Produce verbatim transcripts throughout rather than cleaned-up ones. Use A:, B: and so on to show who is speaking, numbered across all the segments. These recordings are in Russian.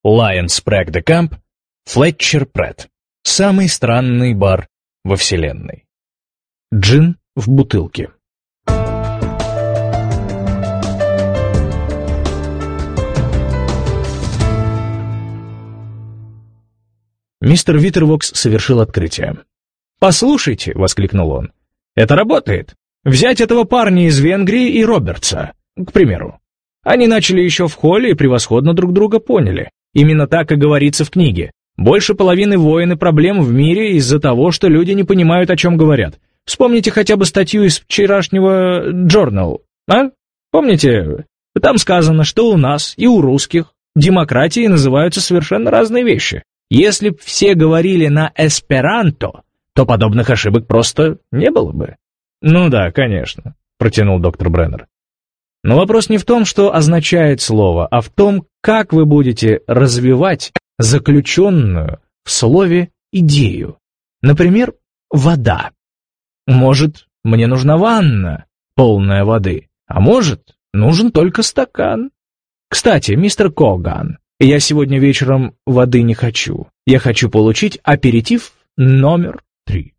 A: Лайон Спрэг де Камп, Флетчер Претт. Самый странный бар во вселенной. Джин в бутылке. Мистер Виттервокс совершил открытие. «Послушайте», — воскликнул он, — «это работает. Взять этого парня из Венгрии и Робертса, к примеру. Они начали еще в холле и превосходно друг друга поняли. Именно так и говорится в книге. Больше половины войн и проблем в мире из-за того, что люди не понимают, о чем говорят. Вспомните хотя бы статью из вчерашнего Journal, а? Помните? Там сказано, что у нас и у русских демократии называются совершенно разные вещи. Если б все говорили на эсперанто, то подобных ошибок просто не было бы». «Ну да, конечно», — протянул доктор Бреннер. «Но вопрос не в том, что означает слово, а в том, как вы будете развивать заключенную в слове идею. Например, вода. Может, мне нужна ванна, полная воды, а может, нужен только стакан. Кстати, мистер Коган, я сегодня вечером воды не хочу. Я хочу получить аперитив номер три».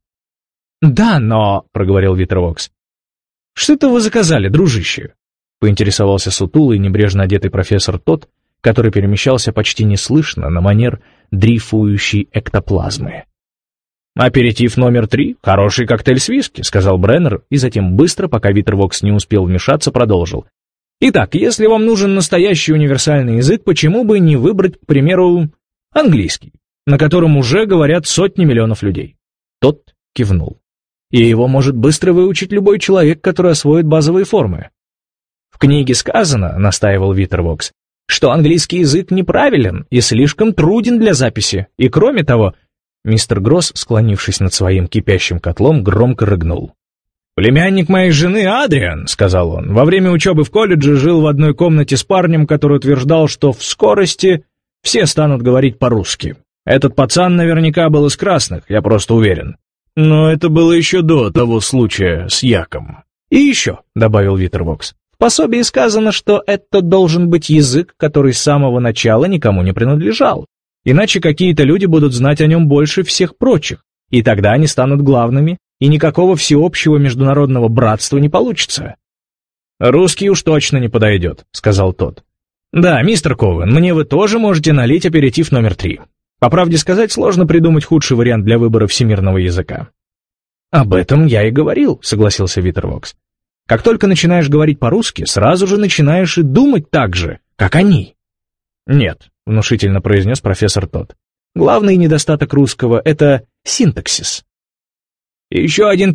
A: «Да, но...» — проговорил Виттервокс. «Что это вы заказали, дружище?» — поинтересовался сутулый, небрежно одетый профессор Тодд, который перемещался почти неслышно на манер дрейфующей эктоплазмы. «Аперитив номер три — хороший коктейль с виски», — сказал Бреннер, и затем быстро, пока Виттервокс не успел вмешаться, продолжил. «Итак, если вам нужен настоящий универсальный язык, почему бы не выбрать, к примеру, английский, на котором уже говорят сотни миллионов людей?» Тот кивнул. «И его может быстро выучить любой человек, который освоит базовые формы». «В книге сказано, — настаивал Виттервокс, — что английский язык неправилен и слишком труден для записи, и кроме того...» Мистер Гросс, склонившись над своим кипящим котлом, громко рыгнул. «Племянник моей жены Адриан, — сказал он, — во время учебы в колледже жил в одной комнате с парнем, который утверждал, что в скорости все станут говорить по-русски. Этот пацан наверняка был из красных, я просто уверен. Но это было еще до того случая с Яком. И еще, — добавил Виттервокс, — в пособии сказано, что это должен быть язык, который с самого начала никому не принадлежал. Иначе какие-то люди будут знать о нем больше всех прочих, и тогда они станут главными, и никакого всеобщего международного братства не получится». «Русский уж точно не подойдет», — сказал тот. «Да, мистер Ковен, мне вы тоже можете налить аперитив номер три. По правде сказать, сложно придумать худший вариант для выбора всемирного языка». «Об этом я и говорил», — согласился Виттервокс. «Как только начинаешь говорить по-русски, сразу же начинаешь и думать так же, как они». «Нет», — внушительно произнес профессор Тодд. «Главный недостаток русского — это синтаксис». «Еще один